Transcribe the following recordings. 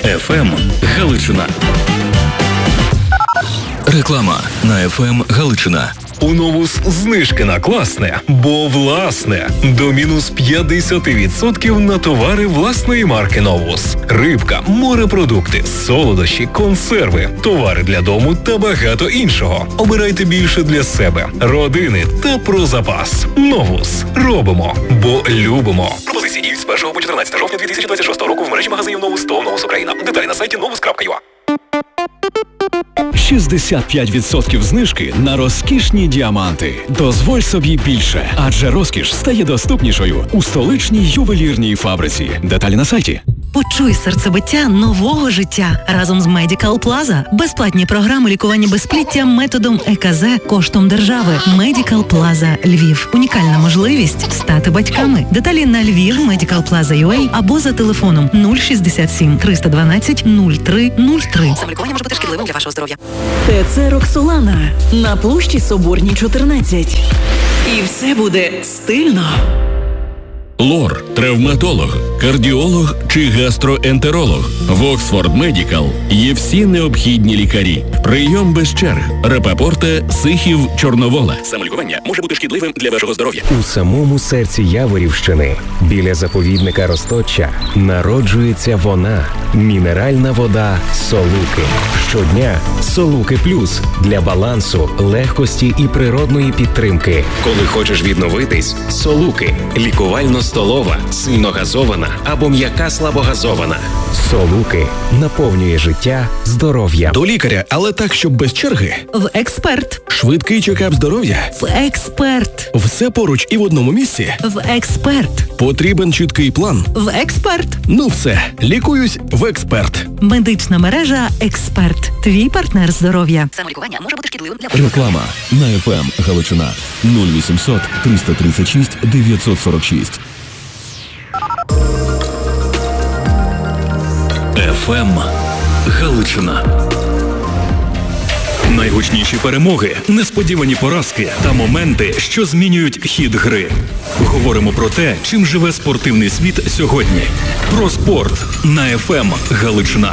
FM Галичина. Реклама на FM Галичина. У Новус знижки на класне, бо власне. До мінус 50% на товари власної марки Новус. Рибка, морепродукти, солодощі, консерви, товари для дому та багато іншого. Обирайте більше для себе, родини та про запас. Новус. Робимо, бо любимо. Пропозиції діють з 1 по 14 жовтня 2026 року в мережі магазинів Новус та Новус Україна. Деталі на сайті novus.ua. 65% знижки на розкішні діаманти. Дозволь собі більше, адже розкіш стає доступнішою у столичній ювелірній фабриці. Деталі на сайті. Почуй серцебиття нового життя разом з Medical Plaza. Безплатні програми лікування безпліття методом ЕКЗ коштом держави. Medical Plaza Львів. Унікальна можливість стати батьками. Деталі на Львів Medical Plaza UA або за телефоном 067 312 0303. Самолікування може бути шкідливим для вашого здоров'я. ТЦ «Роксолана» на площі Соборній, 14. І все буде стильно. Лор, травматолог, кардіолог чи гастроентеролог. В Оксфорд Медікал є всі необхідні лікарі. Прийом без черг. Рапапорте, Сихів, Чорновола. Самолікування може бути шкідливим для вашого здоров'я. У самому серці Яворівщини, біля заповідника Росточчя, народжується вона – мінеральна вода «Солуки». Щодня «Солуки Плюс» для балансу, легкості і природної підтримки. Коли хочеш відновитись – «Солуки» – лікувально-столова, сильногазована або м'яка слабогазована. «Солуки» наповнює життя здоров'ям. До лікаря, але так, щоб без черги. В Експерт. Швидкий чекап здоров'я. В Експерт. Все поруч і в одному місці. В Експерт. Потрібен чіткий план. В Експерт. Ну все, лікуюсь в Експерт. Медична мережа Експерт. Твій партнер здоров'я. Самолікування може бути шкідливим для вашого Реклама на FM Галичина. 0800 336 946. FM Галичина. Найгучніші перемоги, несподівані поразки та моменти, що змінюють хід гри. Говоримо про те, чим живе спортивний світ сьогодні. Про спорт на FM Галичина.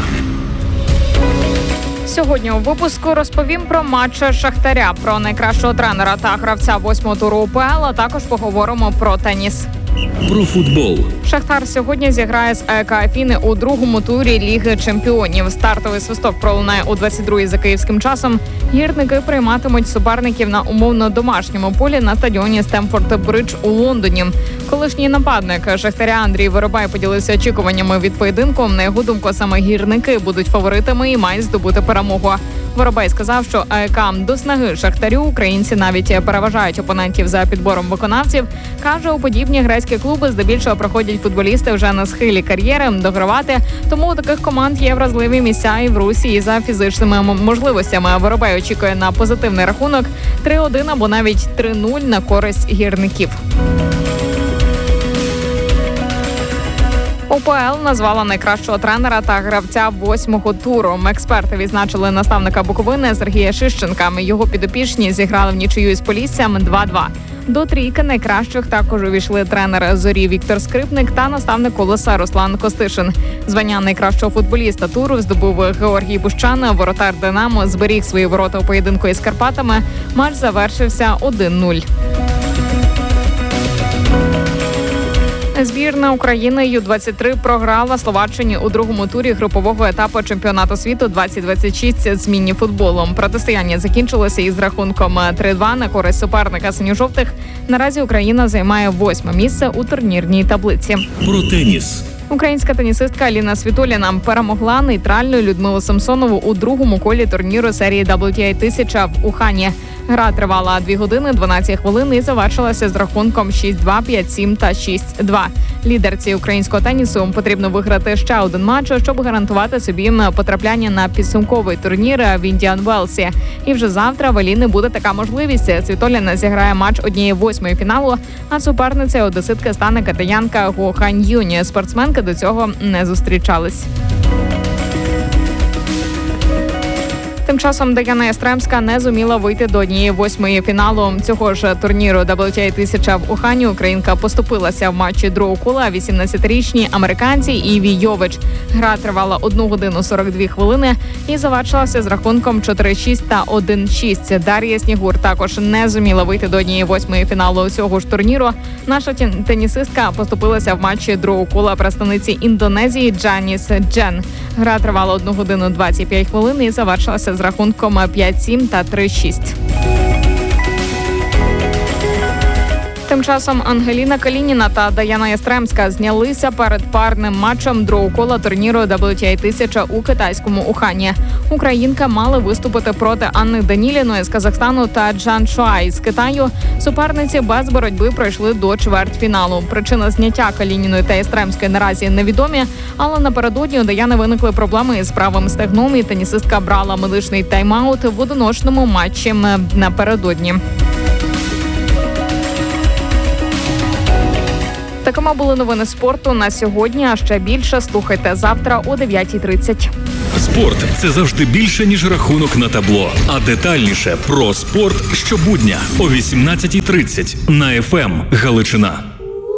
Сьогодні у випуску розповім про матч Шахтаря, про найкращого тренера та гравця 8-го туру УПЛ, а також поговоримо про теніс. Про футбол. Шахтар сьогодні зіграє з АЕК Афіни у другому турі Ліги Чемпіонів. Стартовий свисток пролунає у 22-й за київським часом. Гірники прийматимуть суперників на умовно домашньому полі на стадіоні Стемфорд-Бридж у Лондоні. Колишній нападник Шахтаря Андрій Воробай поділився очікуваннями від поєдинку. На його думку, саме гірники будуть фаворитами і мають здобути перемогу. Воробай сказав, що АЕК до снаги Шахтарю українці навіть переважають опонентів за підбором виконавців. Каже, у подібні грецькі клуби здебільшого проходять футболісти вже на схилі кар'єри догравати, тому у таких команд є вразливі місця і в русі, і за фізичними можливостями. Воробай очікує на позитивний рахунок 3-1 або навіть 3-0 на користь гірників. УПЛ назвала найкращого тренера та гравця 8-го туру. Експерти відзначили наставника Буковини Сергія Шищенка. Його підопічні зіграли в нічию із Поліссям 2-2. До трійки найкращих також увійшли тренер «Зорі» Віктор Скрипник та наставник «Колоса» Руслан Костишин. Звання найкращого футболіста туру здобув Георгій Бущан. Воротар «Динамо» зберіг свої ворота у поєдинку із Карпатами. Матч завершився 1-0. Збірна України Ю-23 програла Словаччині у другому турі групового етапу чемпіонату світу 2026 з міні-футболом. Протистояння закінчилося із рахунком 3-2 на користь суперника синьо-жовтих. Наразі Україна займає 8-ме місце у турнірній таблиці. Про теніс. Українська тенісистка Аліна Світоліна перемогла нейтральною Людмилу Самсонову у другому колі турніру серії WTA 1000 в Ухані. Гра тривала 2 години 12 хвилин і завершилася з рахунком 6-2, 5-7 та 6-2. Лідерці українського тенісу потрібно виграти ще один матч, щоб гарантувати собі потрапляння на підсумковий турнір в Індіан Велсі. І вже завтра в Аліни буде така можливість. Світоліна зіграє матч 1/8 фіналу, а суперницею одеситки стане китаянка Го Хань Юнь. Спортсменки до цього не зустрічались. Тим часом Даяна Ястремська не зуміла вийти до 1/8 фіналу цього ж турніру WTA 1000 в Ухані. Українка поступилася в матчі другого кола 18-річній американці Іві Йович. Гра тривала 1 годину 42 хвилини і завершилася з рахунком 4-6 та 1-6. Дар'я Снігур також не зуміла вийти до 1/8 фіналу цього ж турніру. Наша тенісистка поступилася в матчі другого кола представниці Індонезії Джаніс Джен. Гра тривала 1 годину 25 хвилин і завершилася з рахунком 5-7 та 3-6. Тим часом Ангеліна Калініна та Даяна Ястремська знялися перед парним матчем другого кола турніру WTA 1000 у китайському Ухані. Українка мали виступити проти Анни Даніліної з Казахстану та Джан Шуай з Китаю. Суперниці без боротьби пройшли до чвертьфіналу. Причина зняття Калініної та Ястремської наразі невідомі, але напередодні у Даяни виникли проблеми із правим стегном, і тенісистка брала медичний тайм-аут в одиночному матчі напередодні. Такими були новини спорту на сьогодні, а ще більше слухайте завтра о 9:30. Спорт – це завжди більше, ніж рахунок на табло. А детальніше про спорт щобудня о 18:30 на FM Галичина.